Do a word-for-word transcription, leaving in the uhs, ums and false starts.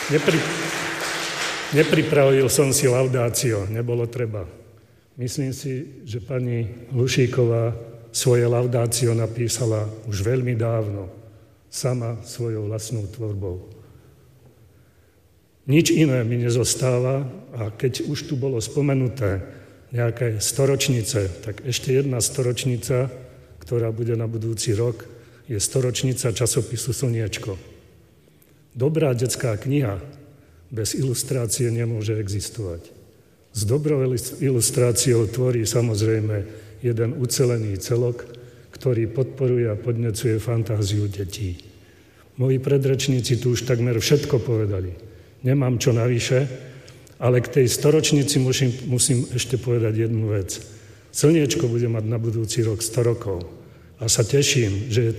Nepri... Nepripravil som si laudácio, nebolo treba. Myslím si, že pani Hlušíková svoje laudácio napísala už veľmi dávno, sama svojou vlastnou tvorbou. Nič iné mi nezostáva a keď už tu bolo spomenuté nejaké storočnice, tak ešte jedna storočnica, ktorá bude na budúci rok, je storočnica časopisu Slniečko. Dobrá detská kniha bez ilustrácie nemôže existovať. S dobrou ilustráciou tvorí samozrejme jeden ucelený celok, ktorý podporuje a podnecuje fantáziu detí. Moji predrečníci tu už takmer všetko povedali. Nemám čo navyše, ale k tej storočnici musím, musím ešte povedať jednu vec. Slniečko bude mať na budúci rok sto rokov a sa teším, že je